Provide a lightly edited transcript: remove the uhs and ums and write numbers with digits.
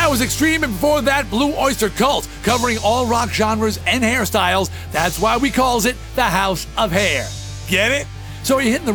That was Extreme, and before that, Blue Oyster Cult, covering all rock genres and hairstyles. That's why we calls it the House of Hair. Get it? So are you hitting the